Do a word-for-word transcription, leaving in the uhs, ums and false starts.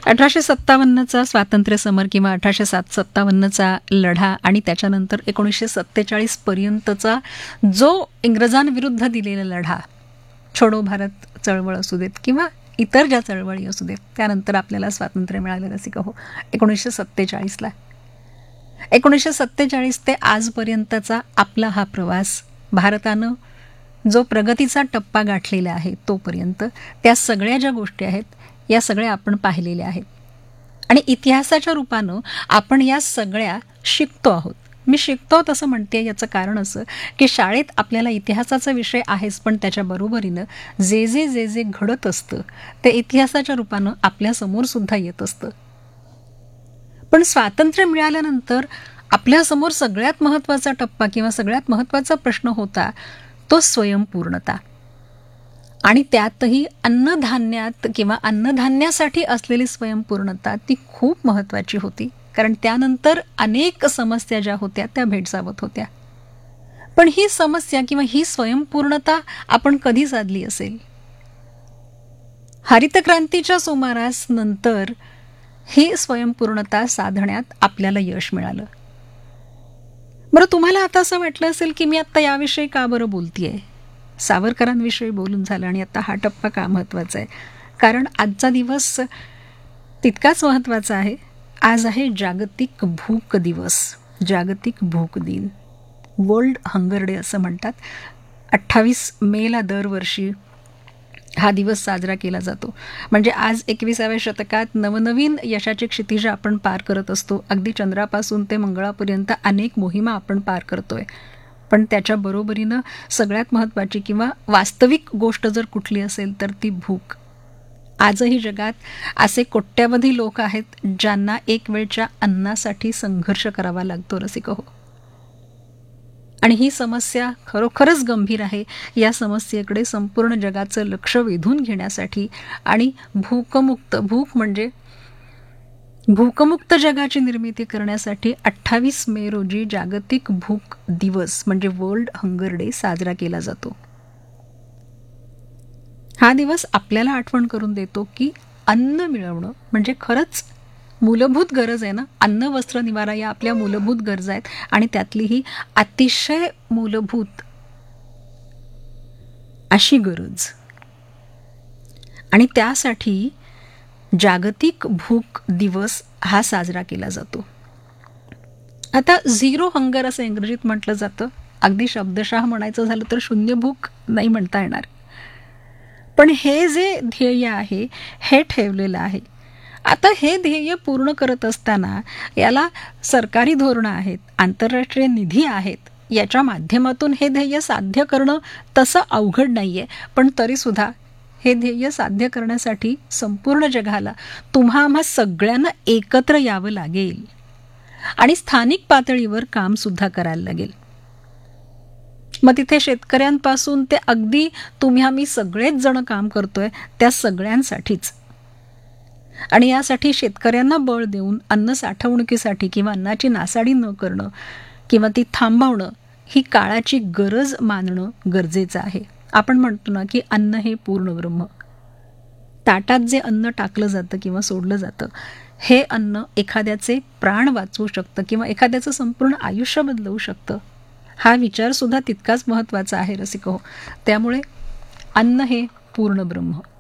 अठराशे सत्तावन्नचा स्वातंत्र्य समर किंवा अठराशे सात सत्तावन्नचा लढा आणि त्याच्यानंतर एकोणीसशे सत्तेचाळीस पर्यंतचा जो इंग्रजांविरुद्ध दिलेला लढा, छोडो भारत चळवळ असू देत किंवा इतर ज्या चळवळी असू देत, त्यानंतर आपल्याला स्वातंत्र्य मिळालं रसिका हो एकोणीसशे सत्तेचाळीसला. एकोणीसशे सत्तेचाळीस ते आजपर्यंतचा आपला हा प्रवास, भारतानं जो प्रगतीचा टप्पा गाठलेला आहे तोपर्यंत, त्या सगळ्या ज्या गोष्टी आहेत या सगळ्या आपण पाहिलेल्या आहेत आणि इतिहासाच्या रूपानं आपण या सगळ्या शिकतो आहोत. मी शिकतो तसं म्हणते याचं कारण असं की शाळेत आपल्याला इतिहासाचा विषय आहेच, पण त्याच्या बरोबरीनं जे जे जे जे घडत असतं ते इतिहासाच्या रूपानं आपल्यासमोर सुद्धा येत असतं. पण स्वातंत्र्य मिळाल्यानंतर आपल्यासमोर सगळ्यात महत्त्वाचा टप्पा किंवा सगळ्यात महत्त्वाचा प्रश्न होता तो स्वयंपूर्णता. आणि त्यातही अन्नधान्यात किंवा अन्नधान्यासाठी असलेली स्वयंपूर्णता ती खूप महत्त्वाची होती, कारण त्यानंतर अनेक समस्या ज्या होत्या त्या भेडसावत होत्या. पण ही समस्या किंवा ही स्वयंपूर्णता आपण कधी साधली असेल? हरितक्रांतीच्या सुमारास नंतर ही स्वयंपूर्णता साधण्यात आपल्याला यश मिळालं. बरं, तुम्हाला आता असं वाटलं असेल की मी आत्ता याविषयी का बरं बोलतीये? सावरकरांविषयी बोलून झालं आणि आता हा टप्पा का महत्त्वाचा आहे? कारण आजचा दिवस तितकाच महत्त्वाचा आहे. आज आहे जागतिक भूक दिवस, जागतिक भूक दिन, वर्ल्ड हंगर डे असं म्हणतात. अठ्ठावीस मेला दरवर्षी हा दिवस साजरा केला जातो. म्हणजे आज एकविसाव्या शतकात नवनवीन यशाची क्षितिज आपण पार करत असतो. अगदी चंद्रापासून ते मंगळापर्यंत अनेक मोहिमा आपण पार करतोय. पण त्याच्या बरोबरीनं सगळ्यात महत्त्वाची किंवा वास्तविक गोष्ट जर कुठली असेल तर ती भूक. आजही जगात असे कोट्यावधी लोक आहेत ज्यांना एक वेळच्या अन्नासाठी संघर्ष करावा लागतो रसिक हो. आणि ही समस्या खरोखरच गंभीर आहे. या समस्येकडे संपूर्ण जगाचं लक्ष वेधून घेण्यासाठी आणि भूकमुक्त, भूक म्हणजे भूकमुक्त जगाची निर्मिती करण्यासाठी अठ्ठावीस मे रोजी जागतिक भूक दिवस म्हणजे वर्ल्ड हंगर डे साजरा केला जातो. हा दिवस आपल्याला आठवण करून देतो की अन्न मिळवणं म्हणजे खरंच मूलभूत गरज आहे ना. अन्न, वस्त्र, निवारा या आपल्या मूलभूत गरजा आहेत आणि त्यातली ही अतिशय मूलभूत अशी गरज, आणि त्यासाठी जागतिक भूक दिवस हा साजरा केला जातो. आता झिरो हंगर असं इंग्रजीत म्हटलं जातं. अगदी शब्दशः म्हणायचं झालं तर शून्य भूक नाही म्हणता येणार. पण हे जे ध्येय आहे हे ठेवलेलं आहे. आता हे ध्येय पूर्ण करत असताना याला सरकारी धोरणं आहेत, आंतरराष्ट्रीय निधी आहेत, याच्या माध्यमातून हे ध्येय साध्य करणं तसं अवघड नाही आहे. पण तरीसुद्धा हे ध्येय साध्य करण्यासाठी संपूर्ण जगाला, तुम्हा आम्हा सगळ्यांना एकत्र यावं लागेल आणि स्थानिक पातळीवर कामसुद्धा करायला लागेल. मग तिथे शेतकऱ्यांपासून ते अगदी तुम्ही आम्ही सगळेच जण काम करतोय त्या सगळ्यांसाठीच. आणि यासाठी शेतकऱ्यांना बळ देऊन अन्न साठवणुकीसाठी किंवा अन्नाची नासाडी न करणं किंवा ती थांबवणं ही काळाची गरज मानणं गरजेचं आहे. आपण म्हणतो ना की अन्न हे पूर्ण ब्रह्म. ताटात जे अन्न टाकलं जातं किंवा सोडलं जातं हे अन्न एखाद्याचे प्राण वाचवू शकतं किंवा एखाद्याचं संपूर्ण आयुष्य बदलवू शकतं. हा विचार सुद्धा तितकाच महत्त्वाचा आहे रसिको. त्यामुळे अन्न हे पूर्ण ब्रह्म.